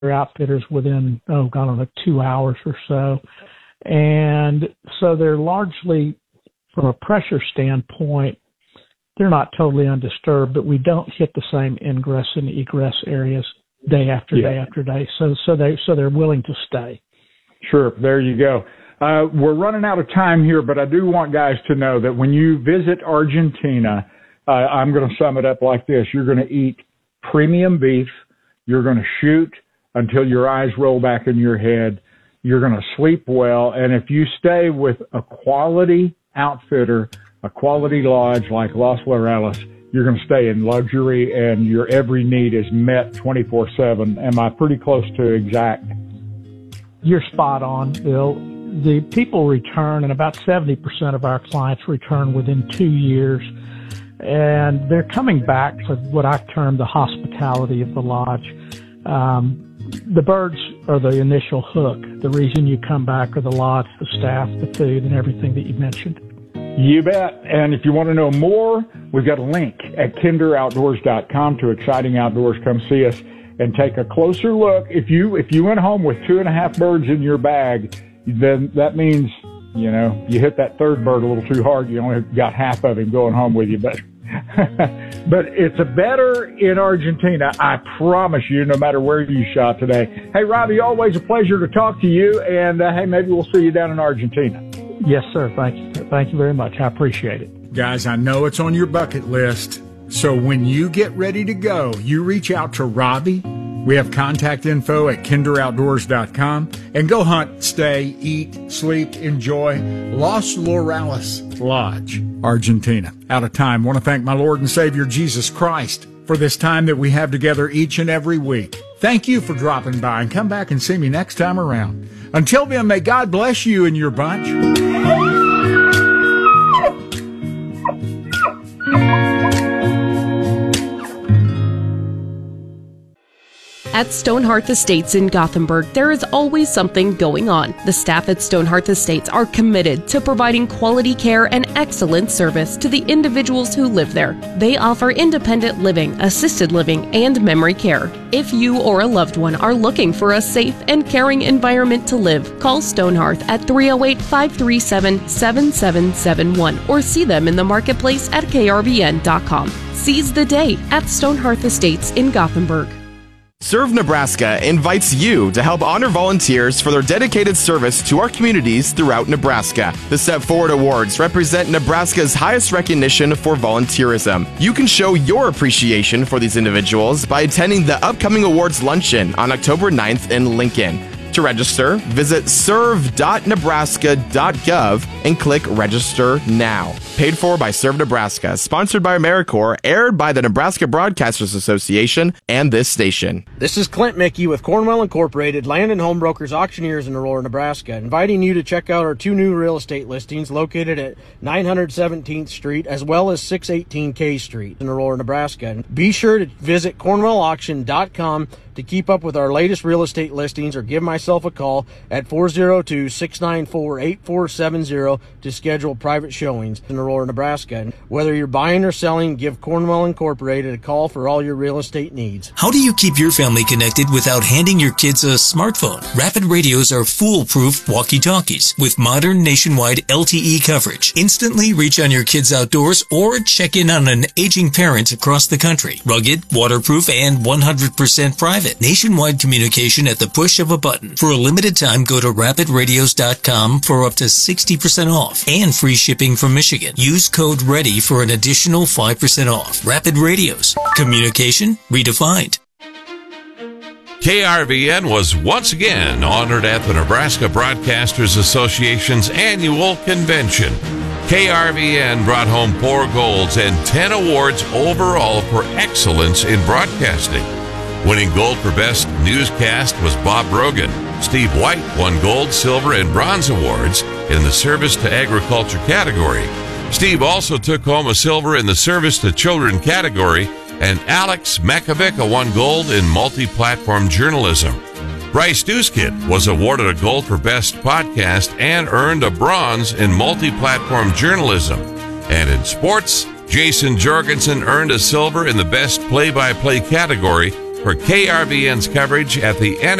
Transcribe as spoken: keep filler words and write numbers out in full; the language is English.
outfitters within, oh, I don't know, two hours or so. And so they're largely, from a pressure standpoint, they're not totally undisturbed, but we don't hit the same ingress and egress areas day after yeah. day after day. So, so they, so they're willing to stay. Sure. There you go. Uh, we're running out of time here, but I do want guys to know that when you visit Argentina, uh, I'm going to sum it up like this. You're going to eat premium beef. You're going to shoot until your eyes roll back in your head. You're going to sleep well. And if you stay with a quality outfitter, a quality lodge like Los Laureles, you're going to stay in luxury and your every need is met twenty-four seven. Am I pretty close to exact? You're spot on, Bill. The people return, and about seventy percent of our clients return within two years. And they're coming back for what I term the hospitality of the lodge. Um, the birds are the initial hook. The reason you come back are the lodge, the staff, the food, and everything that you mentioned. You bet. And if you want to know more, we've got a link at kinder outdoors dot com to Exciting Outdoors. Come see us and take a closer look. If you if you went home with two and a half birds in your bag, then that means, you know, you hit that third bird a little too hard. You only got half of him going home with you. But but it's a better in Argentina, I promise you, no matter where you shot today. Hey, Robbie, always a pleasure to talk to you. And, uh, hey, maybe we'll see you down in Argentina. Yes, sir. Thank you. Thank you very much. I appreciate it. Guys, I know it's on your bucket list. So when you get ready to go, you reach out to Robbie. We have contact info at kinder outdoors dot com. And go hunt, stay, eat, sleep, enjoy Los Laureles Lodge, Argentina. Out of time. I want to thank my Lord and Savior Jesus Christ for this time that we have together each and every week. Thank you for dropping by, and come back and see me next time around. Until then, may God bless you and your bunch. At Stonehearth Estates in Gothenburg, there is always something going on. The staff at Stonehearth Estates are committed to providing quality care and excellent service to the individuals who live there. They offer independent living, assisted living, and memory care. If you or a loved one are looking for a safe and caring environment to live, call Stonehearth at three oh eight, five three seven, seven seven seven one or see them in the marketplace at K R V N dot com. Seize the day at Stonehearth Estates in Gothenburg. Serve Nebraska invites you to help honor volunteers for their dedicated service to our communities throughout Nebraska. The Step Forward Awards represent Nebraska's highest recognition for volunteerism. You can show your appreciation for these individuals by attending the upcoming awards luncheon on October ninth in Lincoln. To register, visit serve dot nebraska dot gov and click Register Now. Paid for by Serve Nebraska, sponsored by AmeriCorps, aired by the Nebraska Broadcasters Association and this station. This is Clint Mickey with Cornwell Incorporated, Land and Home Brokers Auctioneers in Aurora, Nebraska, inviting you to check out our two new real estate listings located at nine hundred seventeenth Street as well as six eighteen K Street in Aurora, Nebraska. Be sure to visit cornwell auction dot com to keep up with our latest real estate listings, or give myself a call at four oh two, six nine four, eight four seven zero to schedule private showings in Aurora, Nebraska. And whether you're buying or selling, give Cornwell Incorporated a call for all your real estate needs. How do you keep your family connected without handing your kids a smartphone? Rapid Radios are foolproof walkie-talkies with modern nationwide L T E coverage. Instantly reach on your kids outdoors or check in on an aging parent across the country. Rugged, waterproof, and one hundred percent private. Nationwide communication at the push of a button. For a limited time, go to rapid radios dot com for up to sixty percent off and free shipping from Michigan. Use code READY for an additional five percent off. Rapid Radios. Communication redefined. K R V N was once again honored at the Nebraska Broadcasters Association's annual convention. K R V N brought home four golds and ten awards overall for excellence in broadcasting. Winning gold for Best Newscast was Bob Brogan. Steve White won gold, silver, and bronze awards in the Service to Agriculture category. Steve also took home a silver in the Service to Children category, and Alex Makovica won gold in multi-platform journalism. Bryce Dooskid was awarded a gold for Best Podcast and earned a bronze in multi-platform journalism. And in sports, Jason Jorgensen earned a silver in the Best Play-by-Play category For K R V N's coverage at the N